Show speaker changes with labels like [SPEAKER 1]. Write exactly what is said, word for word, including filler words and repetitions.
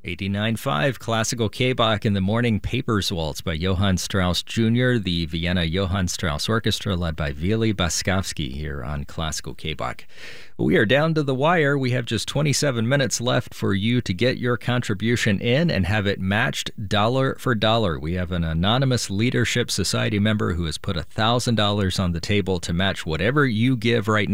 [SPEAKER 1] eighty-nine point five Classical K-Bach in the morning. Papers Waltz by Johann Strauss Junior The Vienna Johann Strauss Orchestra led by Vili Boskovsky here on Classical K-Bach. We are down to the wire. We have just twenty-seven minutes left for you to get your contribution in and have it matched dollar for dollar. We have an anonymous Leadership Society member who has put one thousand dollars on the table to match whatever you give right now.